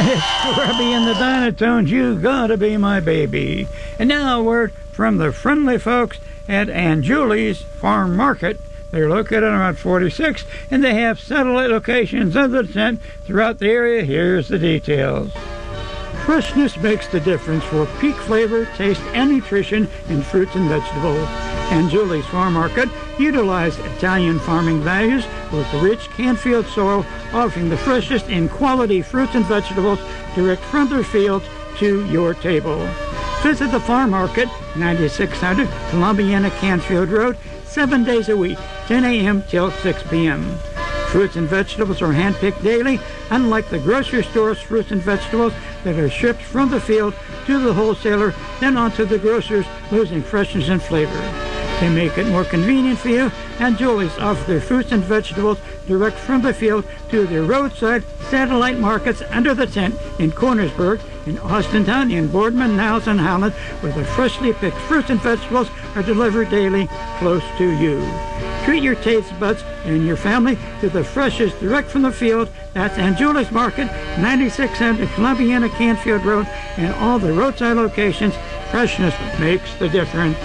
It's Grubby and the Dynatones, you gotta be my baby. And now a word from the friendly folks at Aunt Julie's Farm Market. They're located on Route 46, and they have satellite locations under the tent throughout the area. Here's the details. Freshness makes the difference for peak flavor, taste, and nutrition in fruits and vegetables. And Julie's Farm Market utilized Italian farming values with rich Canfield soil, offering the freshest in quality fruits and vegetables direct from their fields to your table. Visit the Farm Market, 9600 Columbiana Canfield Road, 7 days a week, 10 a.m. till 6 p.m. Fruits and vegetables are hand-picked daily, unlike the grocery store's fruits and vegetables that are shipped from the field to the wholesaler, then on to the grocers, losing freshness and flavor. They make it more convenient for you, and Julie's offer their fruits and vegetables direct from the field to their roadside satellite markets under the tent in Cornersburg, in Austintown, in Boardman, Niles, and Howland, where the freshly picked fruits and vegetables are delivered daily close to you. Treat your taste buds and your family to the freshest direct from the field. That's Aunt Julie's Market, 9600 Columbiana Canfield Road, and all the roadside locations. Freshness makes the difference.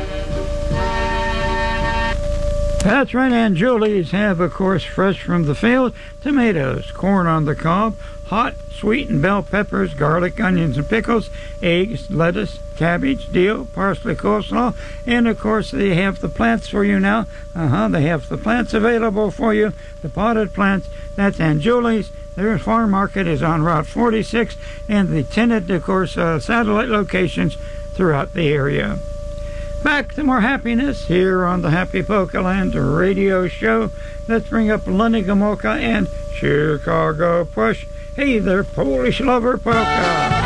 That's right, Aunt Julie's have, of course, fresh from the field, tomatoes, corn on the cob, hot, sweet, and bell peppers, garlic, onions, and pickles, eggs, lettuce, cabbage, dill, parsley, coleslaw, and, of course, they have the plants for you now. They have the plants available for you, the potted plants. That's Aunt Julie's. Their farm market is on Route 46, and the tenant, of course, satellite locations throughout the area. Back to more happiness here on the Happy Polkaland radio show. Let's bring up Lenny Gomulka and Chicago Push. Hey there, Polish lover polka.